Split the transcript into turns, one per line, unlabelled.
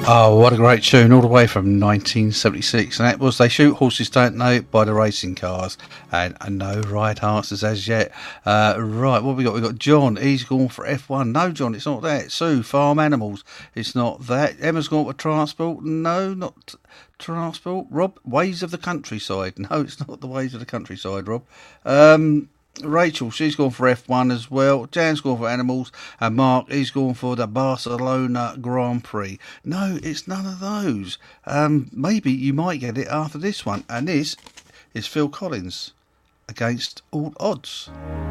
Oh, what a great tune, all the way from 1976. And that was They Shoot Horses Don't Know by the Racing Cars. And no right answers as yet. Right, what we got? We got John, he's gone for F1. No, John, it's not that. Sue, Farm Animals. It's not that. Emma's gone for Transport. No, not Transport. Rob, Ways of the Countryside. No, it's not the Ways of the Countryside, Rob. Rachel, she's gone for F1 as well. Jan's gone for Animals. And Mark, he's gone for the Barcelona Grand Prix. No, it's none of those. Maybe you might get it after this one. And this is Phil Collins, Against All Odds.